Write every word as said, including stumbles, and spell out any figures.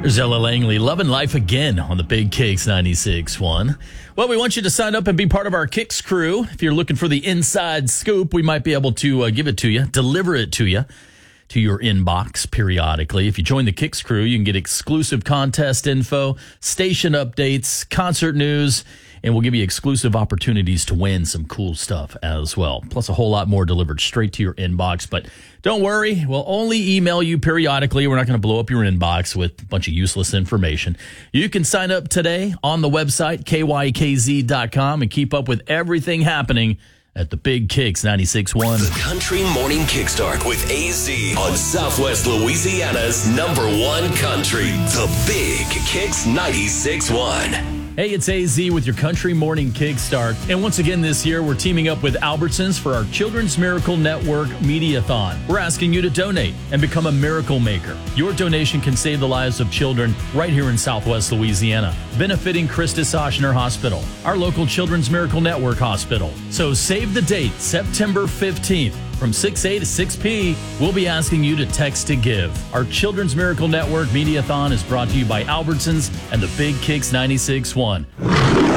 There's Ella Langley, loving life again on the Big Kicks ninety-six point one. Well, we want you to sign up and be part of our Kicks crew. If you're looking for the inside scoop, we might be able to uh, give it to you, deliver it to you, to your inbox periodically. If you join the Kicks crew, you can get exclusive contest info, station updates, concert news, and we'll give you exclusive opportunities to win some cool stuff as well. Plus a whole lot more delivered straight to your inbox. But don't worry, we'll only email you periodically. We're not going to blow up your inbox with a bunch of useless information. You can sign up today on the website, K Y K Z dot com, and keep up with everything happening at the Big Kicks ninety-six point one. The Country Morning Kickstart with A Z on Southwest Louisiana's number one country. The Big Kicks ninety-six point one. Hey, it's A Z with your Country Morning Kickstart. And once again this year, we're teaming up with Albertsons for our Children's Miracle Network Mediathon. We're asking you to donate and become a miracle maker. Your donation can save the lives of children right here in Southwest Louisiana, benefiting Christus Ochsner Hospital, our local Children's Miracle Network hospital. So save the date, September fifteenth. From six A to six P, we'll be asking you to text to give. Our Children's Miracle Network Mediathon is brought to you by Albertsons and the Big Kicks ninety-six point one.